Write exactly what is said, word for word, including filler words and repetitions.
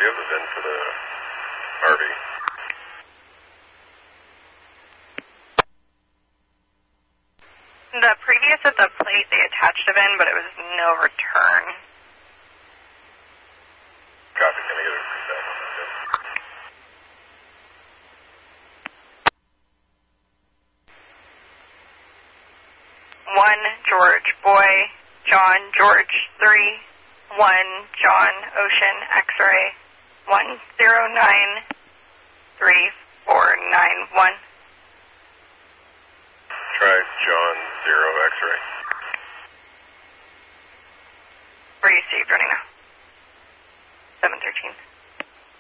you have the V I N for the R V? The previous at the plate, they attached a V I N, but it was no return. Copy, can I get a feedback on that? One, George, boy, John, George, three, one, John, ocean, x-ray, one, zero, nine, three, four, nine, one.